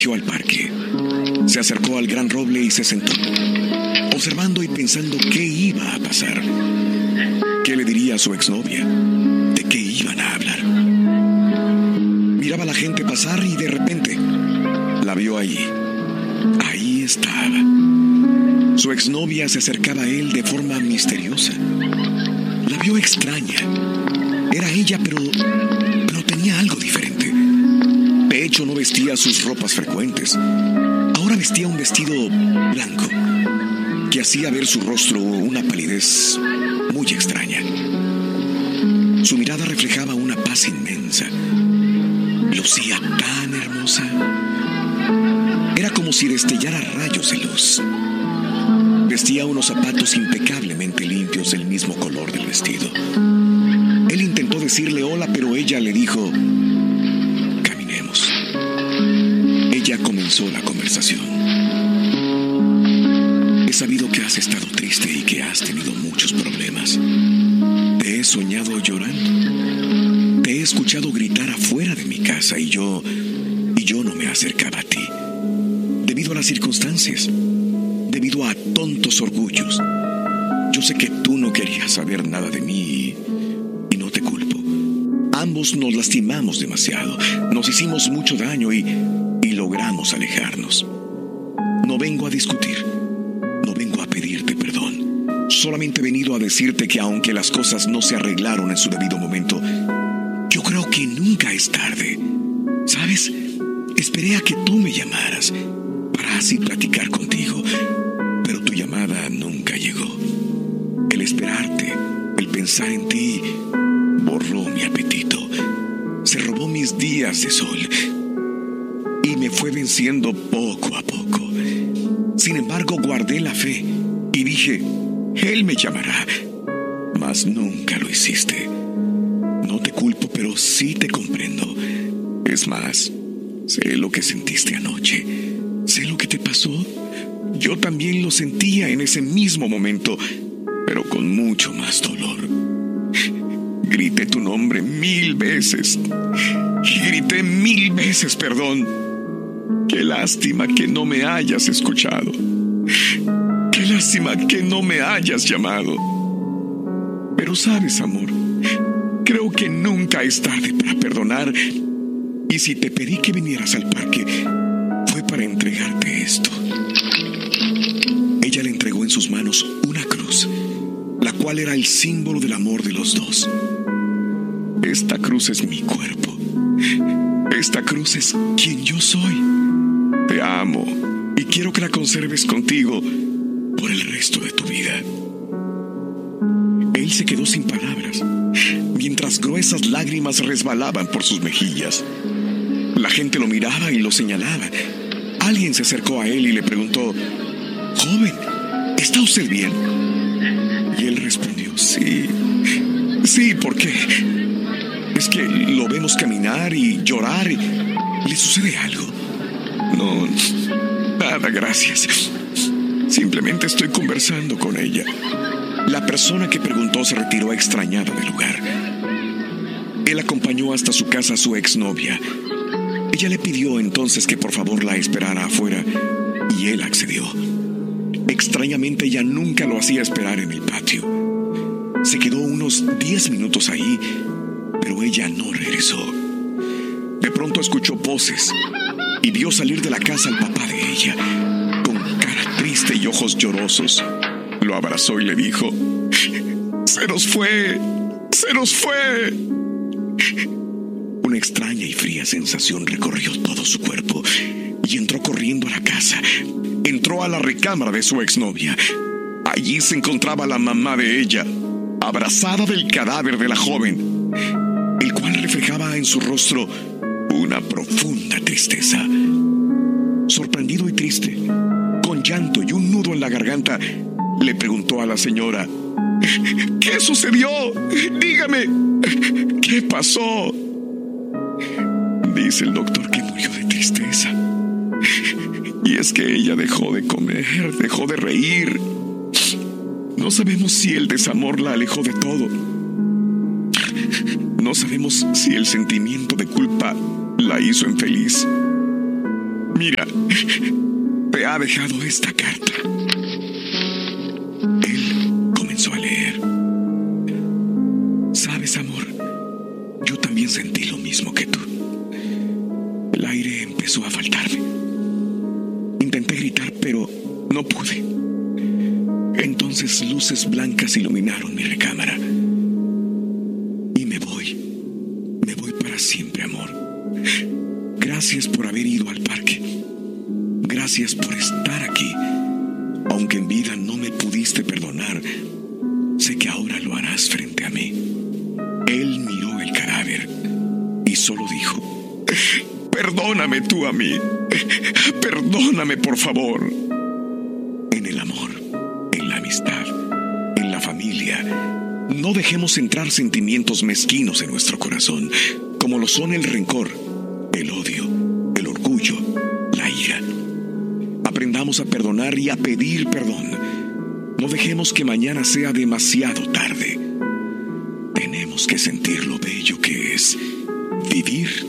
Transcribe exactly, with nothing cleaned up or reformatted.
dirigió al parque. Se acercó al gran roble y se sentó, observando y pensando qué iba a pasar. ¿Qué le diría a su exnovia? ¿De qué iban a hablar? Miraba a la gente pasar y de repente la vio allí. Ahí estaba. Su exnovia se acercaba a él de forma misteriosa. La vio extraña. Era ella, pero, pero tenía algo diferente. De hecho, no vestía sus ropas frecuentes. Ahora vestía un vestido blanco que hacía ver su rostro una palidez muy extraña. Su mirada reflejaba una paz inmensa. Lucía tan hermosa. Era como si destellara rayos de luz. Vestía unos zapatos impecablemente limpios del mismo color del vestido. Él intentó decirle hola, pero ella le dijo: caminemos. Ella comenzó la conversación. He sabido que has estado triste y que has tenido muchos problemas. Te he soñado llorando. Te he escuchado gritar afuera de mi casa y yo, y yo no me acercaba a ti. Debido a las circunstancias, debido a tontos orgullos. Yo sé que tú no querías saber nada de mí y, y no te culpo. Ambos nos lastimamos demasiado, nos hicimos mucho daño y, y logramos alejarnos. No vengo a discutir, no vengo a pedirte perdón. Solamente he venido a decirte que aunque las cosas no se arreglaron en su debido momento, yo creo que nunca es tarde. ¿Sabes? Esperé a que tú me llamaras para así platicar contigo, pero tu llamada nunca llegó. El esperarte, el pensar en ti, borró mi apetito, se robó mis días de sol y me fue venciendo poco a poco. Sin embargo, guardé la fe y dije: él me llamará, mas nunca lo hiciste. No te culpo, pero sí te comprendo. Es más, sé lo que sentiste anoche, sé lo que te pasó. Yo también lo sentía en ese mismo momento, pero con mucho más dolor. Grité tu nombre mil veces y grité mil veces perdón. Qué lástima que no me hayas escuchado. Qué lástima que no me hayas llamado. Pero sabes, amor, creo que nunca es tarde para perdonar. Y si te pedí que vinieras al parque, fue para entregarte esto. Ella le entregó en sus manos una cruz, la cual era el símbolo del amor de los dos. Esta cruz es mi cuerpo. Esta cruz es quien yo soy. Te amo y quiero que la conserves contigo por el resto de tu vida. Él se quedó sin palabras, mientras gruesas lágrimas resbalaban por sus mejillas. La gente lo miraba y lo señalaba. Alguien se acercó a él y le preguntó: joven, ¿está usted bien? Y él respondió: sí, sí, ¿por qué? Es que lo vemos caminar y llorar. ¿Le sucede algo? No, nada, gracias. Simplemente estoy conversando con ella. La persona que preguntó se retiró extrañada del lugar. Él acompañó hasta su casa a su exnovia. Ella le pidió entonces que por favor la esperara afuera y él accedió. Extrañamente ella nunca lo hacía esperar en el patio. Se quedó unos diez minutos ahí, pero ella no regresó. De pronto escuchó voces y vio salir de la casa al papá de ella, con cara triste y ojos llorosos. Lo abrazó y le dijo: ¡se nos fue! ¡Se nos fue! Una extraña y fría sensación recorrió todo su cuerpo y entró corriendo a la casa. Entró a la recámara de su exnovia. Allí se encontraba la mamá de ella, abrazada del cadáver de la joven, el cual reflejaba en su rostro una profunda tristeza. Sorprendido y triste, con llanto y un nudo en la garganta, le preguntó a la señora: ¿qué sucedió? Dígame, ¿qué pasó? Dice el doctor que murió de tristeza. Y es que ella dejó de comer, dejó de reír. No sabemos si el desamor la alejó de todo. No sabemos si el sentimiento de culpa la hizo infeliz. Mira, te ha dejado esta carta. Él comenzó a leer. ¿Sabes, amor? Yo también sentí lo mismo que tú. El aire empezó a faltarme. Intenté gritar, pero no pude. Entonces luces blancas iluminaron mi recámara. Y me voy. Me voy para siempre, amor. Gracias por haber ido al parque. Gracias por estar aquí. Aunque en vida no me pudiste perdonar, sé que ahora lo harás frente a mí. Él miró el cadáver y solo dijo: perdóname tú a mí. Perdóname, por favor. En el amor, en la amistad, en la familia, no dejemos entrar sentimientos mezquinos en nuestro corazón, como lo son el rencor, el odio, el orgullo, la ira. Aprendamos a perdonar y a pedir perdón. No dejemos que mañana sea demasiado tarde. Tenemos que sentir lo bello que es vivir